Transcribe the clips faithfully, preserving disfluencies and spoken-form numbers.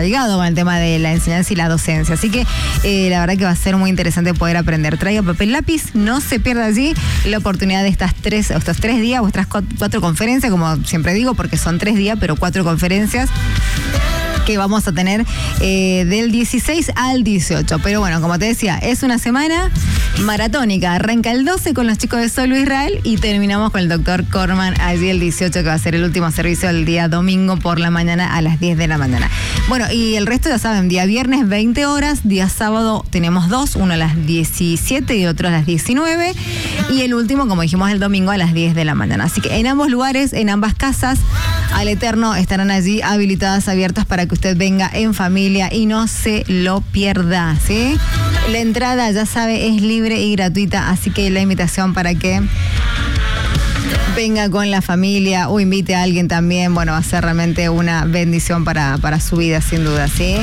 arraigado con el tema de la enseñanza y la docencia. Así que eh, la verdad que va a ser muy interesante poder aprender. Traiga papel y lápiz, no se pierda allí la oportunidad de estas tres, estos tres días, vuestras cuatro conferencias, como siempre digo, porque son tres días, pero cuatro conferencias que vamos a tener eh, del dieciséis al dieciocho. Pero bueno, como te decía, es una semana maratónica. Arranca el doce con los chicos de Solo Israel y terminamos con el doctor Corman allí el dieciocho, que va a ser el último servicio del día domingo por la mañana a las diez de la mañana. Bueno, y el resto ya saben, día viernes veinte horas, día sábado tenemos dos, uno a las diecisiete y otro a las diecinueve, y el último, como dijimos, el domingo a las diez de la mañana. Así que en ambos lugares, en ambas casas, al Eterno estarán allí habilitadas, abiertas para que usted venga en familia y no se lo pierda, ¿sí? La entrada, ya sabe, es libre y gratuita, así que la invitación para que venga con la familia o invite a alguien también, bueno, va a ser realmente una bendición para, para su vida, sin duda, ¿sí?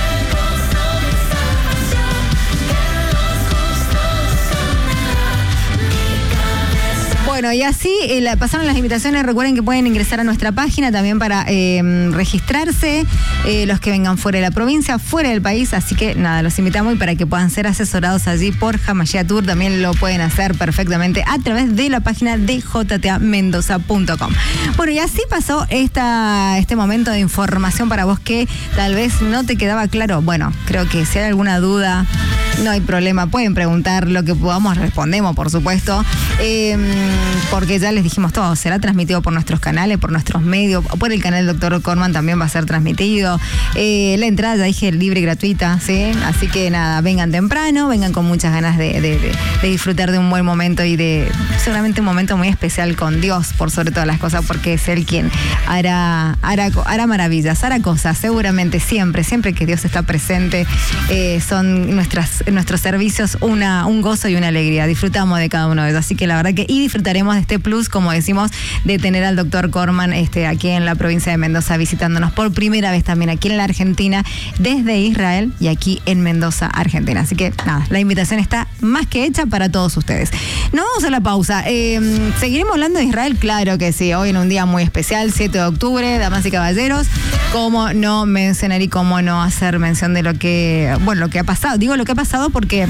Bueno, y así eh, la, pasaron las invitaciones. Recuerden que pueden ingresar a nuestra página también para eh, registrarse, eh, los que vengan fuera de la provincia, fuera del país. Así que nada, los invitamos, y para que puedan ser asesorados allí por Hamashia Tour, también lo pueden hacer perfectamente a través de la página de j t a mendoza punto com. Bueno, y así pasó esta, este momento de información para vos que tal vez no te quedaba claro. Bueno, creo que si hay alguna duda, no hay problema, pueden preguntar, lo que podamos respondemos, por supuesto, eh, porque ya les dijimos todo, será transmitido por nuestros canales, por nuestros medios, por el canal del doctor Corman también va a ser transmitido. Eh, la entrada, ya dije, libre y gratuita, ¿sí? Así que nada, vengan temprano, vengan con muchas ganas de, de, de, de disfrutar de un buen momento y de seguramente un momento muy especial con Dios, por sobre todas las cosas, porque es Él quien hará, hará, hará maravillas, hará cosas, seguramente, siempre, siempre que Dios está presente, eh, son nuestras nuestros servicios una, un gozo y una alegría. Disfrutamos de cada uno de ellos. Así que la verdad que, y disfrutaremos de este plus, como decimos, de tener al doctor Corman este, aquí en la provincia de Mendoza visitándonos por primera vez también aquí en la Argentina, desde Israel y aquí en Mendoza, Argentina. Así que nada, la invitación está más que hecha para todos ustedes. Nos vamos a la pausa. Eh, ¿Seguiremos hablando de Israel? Claro que sí. Hoy en un día muy especial, siete de octubre, damas y caballeros. ¿Cómo no mencionar y cómo no hacer mención de lo que, bueno, lo que ha pasado? Digo lo que ha pasado porque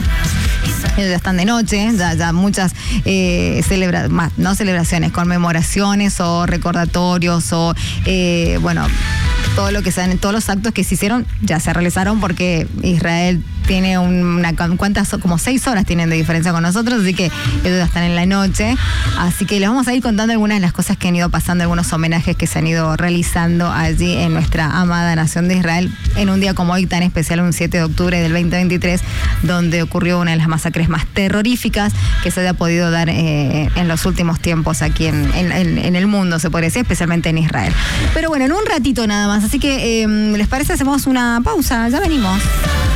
ya están de noche, ya, ya muchas eh, celebra, más, no celebraciones, conmemoraciones o recordatorios o eh, bueno, todo lo que sean, todos los actos que se hicieron ya se realizaron, porque Israel tiene una, cuántas, como seis horas tienen de diferencia con nosotros, así que ellos ya están en la noche. Así que les vamos a ir contando algunas de las cosas que han ido pasando, algunos homenajes que se han ido realizando allí en nuestra amada nación de Israel, en un día como hoy tan especial, un siete de octubre del veinte veintitrés, donde ocurrió una de las masacres más terroríficas que se haya podido dar eh, en los últimos tiempos aquí en, en, en el mundo, se podría decir, especialmente en Israel. Pero bueno, en un ratito nada más, así que eh, ¿les parece? Hacemos una pausa, ya venimos.